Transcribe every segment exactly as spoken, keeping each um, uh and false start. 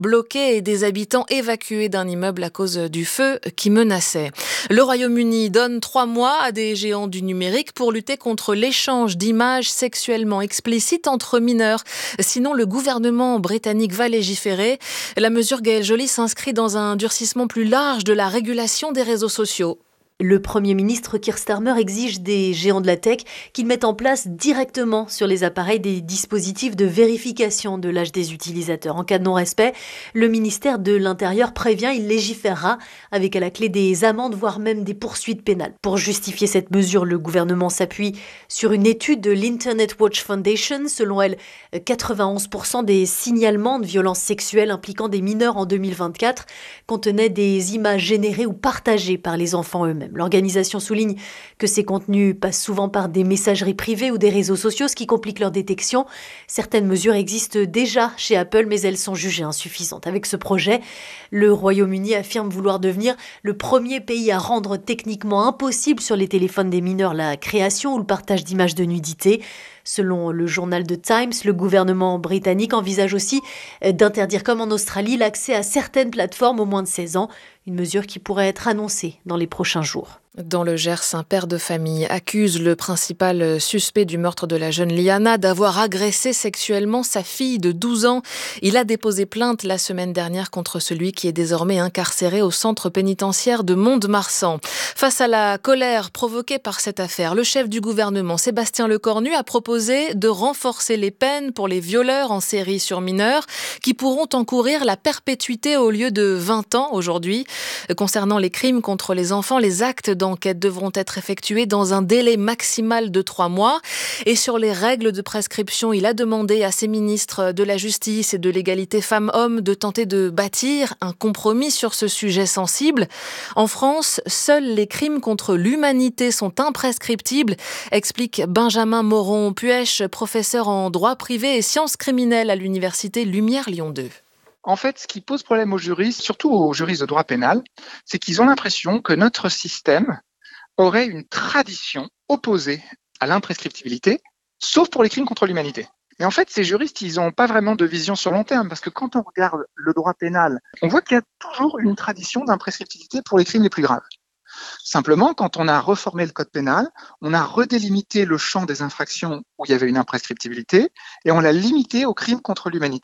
bloqués et des habitants évacués d'un immeuble à cause du feu qui menaçait. Le Royaume-Uni donne trois mois à des géants du numérique pour lutter contre l'échange d'images sexuellement explicites entre mineurs. Sinon, le gouvernement britannique va légiférer. La mesure, Gaëlle Joly, s'inscrit dans un durcissement plus large de la régulation des réseaux sociaux. Le Premier ministre Keir Starmer exige des géants de la tech qu'ils mettent en place directement sur les appareils des dispositifs de vérification de l'âge des utilisateurs. En cas de non-respect, le ministère de l'Intérieur prévient, il légiférera avec à la clé des amendes, voire même des poursuites pénales. Pour justifier cette mesure, le gouvernement s'appuie sur une étude de l'Internet Watch Foundation. Selon elle, quatre-vingt-onze pour cent des signalements de violences sexuelles impliquant des mineurs en deux mille vingt-quatre contenaient des images générées ou partagées par les enfants eux-mêmes. L'organisation souligne que ces contenus passent souvent par des messageries privées ou des réseaux sociaux, ce qui complique leur détection. Certaines mesures existent déjà chez Apple, mais elles sont jugées insuffisantes. Avec ce projet, le Royaume-Uni affirme vouloir devenir le premier pays à rendre techniquement impossible sur les téléphones des mineurs la création ou le partage d'images de nudité. Selon le journal The Times, le gouvernement britannique envisage aussi d'interdire, comme en Australie, l'accès à certaines plateformes aux moins de seize ans, une mesure qui pourrait être annoncée dans les prochains jours. Dans le Gers, un père de famille accuse le principal suspect du meurtre de la jeune Liana d'avoir agressé sexuellement sa fille de douze ans. Il a déposé plainte la semaine dernière contre celui qui est désormais incarcéré au centre pénitentiaire de Mont-de-Marsan. Face à la colère provoquée par cette affaire, le chef du gouvernement, Sébastien Lecornu, a proposé de renforcer les peines pour les violeurs en série sur mineurs qui pourront encourir la perpétuité au lieu de vingt ans aujourd'hui. Concernant les crimes contre les enfants, les actes d'enquête devront être effectués dans un délai maximal de trois mois. Et sur les règles de prescription, il a demandé à ses ministres de la Justice et de l'égalité femmes-hommes de tenter de bâtir un compromis sur ce sujet sensible. En France, seuls les crimes contre l'humanité sont imprescriptibles, explique Benjamin Moron-Puech, professeur en droit privé et sciences criminelles à l'université Lumière Lyon deux. En fait, ce qui pose problème aux juristes, surtout aux juristes de droit pénal, c'est qu'ils ont l'impression que notre système aurait une tradition opposée à l'imprescriptibilité, sauf pour les crimes contre l'humanité. Mais en fait, ces juristes, ils n'ont pas vraiment de vision sur long terme, parce que quand on regarde le droit pénal, on voit qu'il y a toujours une tradition d'imprescriptibilité pour les crimes les plus graves. Simplement, quand on a reformé le code pénal, on a redélimité le champ des infractions où il y avait une imprescriptibilité, et on l'a limité aux crimes contre l'humanité.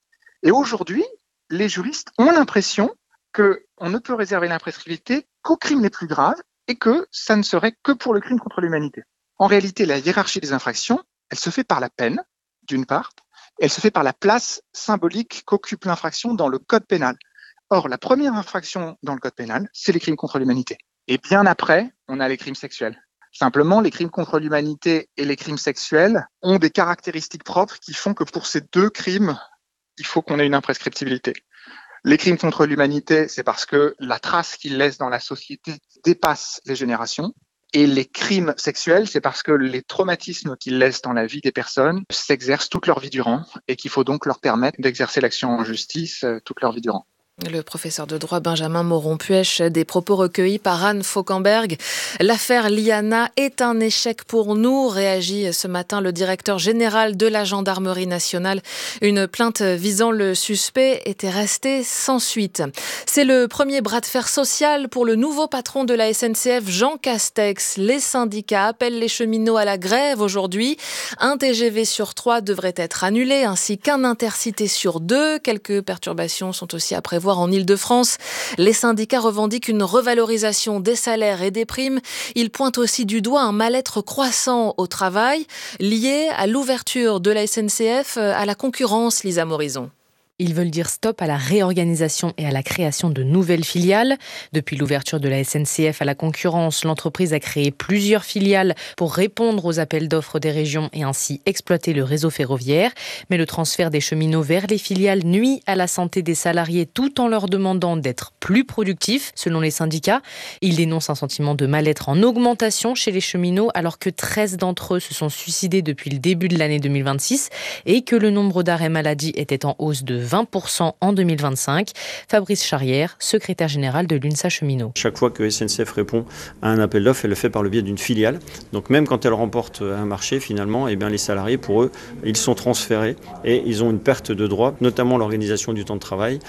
Et aujourd'hui, les juristes ont l'impression qu'on ne peut réserver l'imprescriptibilité qu'aux crimes les plus graves et que ça ne serait que pour le crime contre l'humanité. En réalité, la hiérarchie des infractions, elle se fait par la peine, d'une part, et elle se fait par la place symbolique qu'occupe l'infraction dans le code pénal. Or, la première infraction dans le code pénal, c'est les crimes contre l'humanité. Et bien après, on a les crimes sexuels. Simplement, les crimes contre l'humanité et les crimes sexuels ont des caractéristiques propres qui font que pour ces deux crimes, il faut qu'on ait une imprescriptibilité. Les crimes contre l'humanité, c'est parce que la trace qu'ils laissent dans la société dépasse les générations. Et les crimes sexuels, c'est parce que les traumatismes qu'ils laissent dans la vie des personnes s'exercent toute leur vie durant et qu'il faut donc leur permettre d'exercer l'action en justice toute leur vie durant. Le professeur de droit Benjamin Moron-Puech, des propos recueillis par Anne Fauquemberg. L'affaire Liana est un échec pour nous, réagit ce matin le directeur général de la gendarmerie nationale. Une plainte visant le suspect était restée sans suite. C'est le premier bras de fer social pour le nouveau patron de la S N C F, Jean Castex. Les syndicats appellent les cheminots à la grève aujourd'hui. Un T G V sur trois devrait être annulé, ainsi qu'un intercité sur deux. Quelques perturbations sont aussi à prévoir en Île-de-France. Les syndicats revendiquent une revalorisation des salaires et des primes. Ils pointent aussi du doigt un mal-être croissant au travail, lié à l'ouverture de la S N C F à la concurrence, Lisa Morison. Ils veulent dire stop à la réorganisation et à la création de nouvelles filiales. Depuis l'ouverture de la S N C F à la concurrence, l'entreprise a créé plusieurs filiales pour répondre aux appels d'offres des régions et ainsi exploiter le réseau ferroviaire. Mais le transfert des cheminots vers les filiales nuit à la santé des salariés tout en leur demandant d'être plus productifs, selon les syndicats. Ils dénoncent un sentiment de mal-être en augmentation chez les cheminots alors que treize d'entre eux se sont suicidés depuis le début de l'année deux mille vingt-six et que le nombre d'arrêts maladie était en hausse de vingt pour cent en deux mille vingt-cinq. Fabrice Charrière, secrétaire général de l'UNSA Cheminot. Chaque fois que S N C F répond à un appel d'offres, elle le fait par le biais d'une filiale. Donc même quand elle remporte un marché, finalement, eh bien, les salariés, pour eux, ils sont transférés et ils ont une perte de droits, notamment l'organisation du temps de travail.